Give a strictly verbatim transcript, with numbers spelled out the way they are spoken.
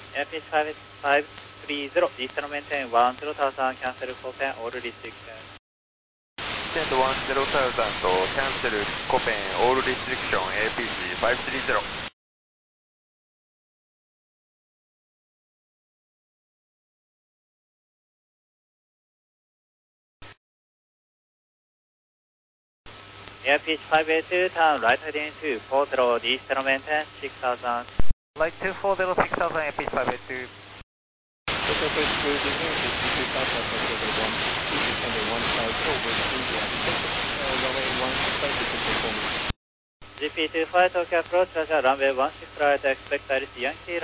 Airfish five five three zero, Eastern maintain one zero thousand, cancel Copen, all restriction. Send one zero thousand to cancel Copen, all restriction, Airfish five three zero. Airfish five eight two, turn right heading two four zero, Eastern maintain six thousand. Light two four zero, six thousand, Airfish five eight two. Surface cruising in, fifty-two Papa, Pacific one sixty, descending one five over India, uh, runway one six five, performance. G P two five, Tokyo approach, Roger, runway one six right, expect Iris Yankee.